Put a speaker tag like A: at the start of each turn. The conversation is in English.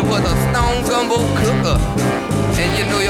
A: was a stone gumbo cooker. And you know